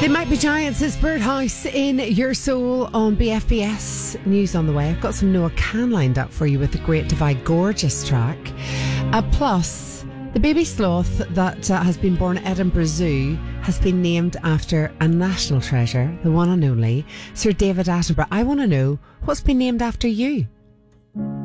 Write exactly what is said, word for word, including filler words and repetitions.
They Might Be Giants. It's Birdhouse in your soul on B F B S. News on the way. I've got some Noah Can lined up for you with the Great Divide Gorgeous track. Uh, plus, the baby sloth that uh, has been born at Edinburgh Zoo has been named after a national treasure, the one and only Sir David Attenborough. I want to know, what's been named after you?